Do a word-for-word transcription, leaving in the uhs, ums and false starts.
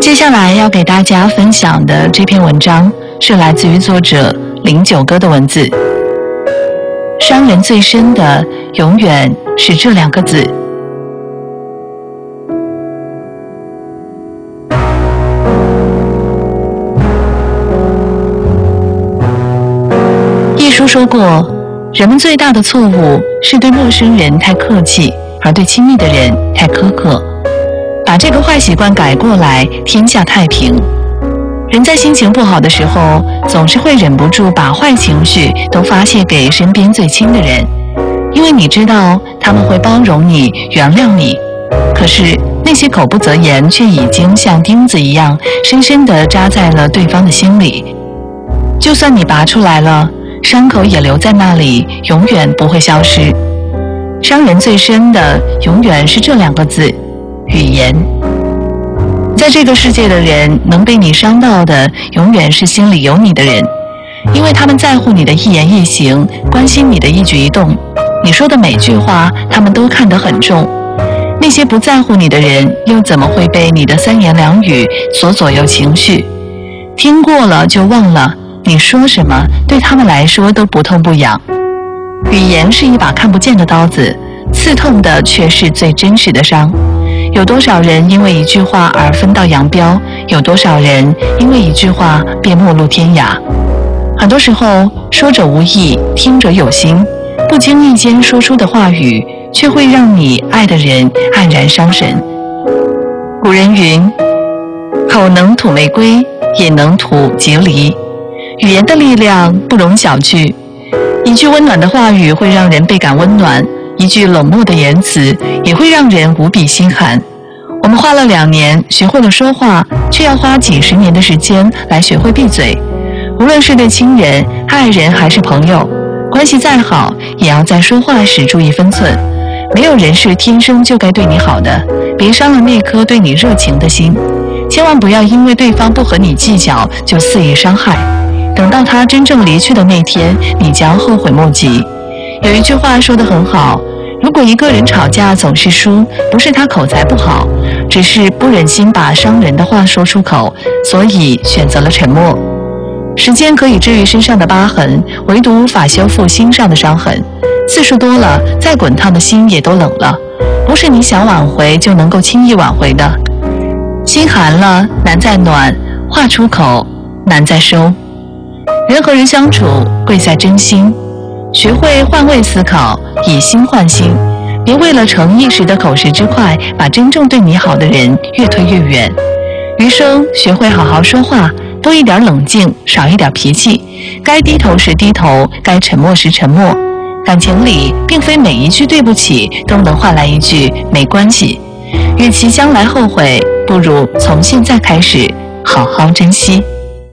接下来要给大家分享的这篇文章是来自于作者零九哥的文字。伤人最深的永远是这两个字。一书说过，人们最大的错误是对陌生人太客气，而对亲密的人太苛刻。把这个坏习惯改过来，天下太平。人在心情不好的时候，总是会忍不住把坏情绪都发泄给身边最亲的人，因为你知道他们会包容你、原谅你。可是那些口不择言却已经像钉子一样深深地扎在了对方的心里，就算你拔出来了，伤口也留在那里，永远不会消失。伤人最深的永远是这两个字：语言。在这个世界的人，能被你伤到的永远是心里有你的人，因为他们在乎你的一言一行，关心你的一举一动，你说的每句话他们都看得很重。那些不在乎你的人，又怎么会被你的三言两语所左右情绪？听过了就忘了，你说什么对他们来说都不痛不痒。语言是一把看不见的刀子，刺痛的却是最真实的伤。有多少人因为一句话而分道扬镳？有多少人因为一句话便陌路天涯？很多时候，说者无意，听者有心，不经意间说出的话语，却会让你爱的人黯然伤神。古人云：口能吐玫瑰，也能吐结梨。语言的力量不容小觑，一句温暖的话语会让人倍感温暖，一句冷漠的言辞也会让人无比心寒。我们花了两年学会了说话，却要花几十年的时间来学会闭嘴。无论是对亲人、爱人还是朋友，关系再好，也要在说话时注意分寸。没有人是天生就该对你好的，别伤了那颗对你热情的心。千万不要因为对方不和你计较就肆意伤害，等到他真正离去的那天，你将后悔莫及。有一句话说得很好，如果一个人吵架总是输，不是他口才不好，只是不忍心把伤人的话说出口，所以选择了沉默。时间可以治愈身上的疤痕，唯独无法修复心上的伤痕。次数多了，再滚烫的心也都冷了，不是你想挽回就能够轻易挽回的。心寒了，难再暖；话出口，难再收。人和人相处，贵在真心。学会换位思考，以心换心，别为了逞一时的口舌之快，把真正对你好的人越推越远。余生学会好好说话，多一点冷静，少一点脾气，该低头时低头，该沉默时沉默。感情里并非每一句对不起都能换来一句没关系，与其将来后悔，不如从现在开始好好珍惜。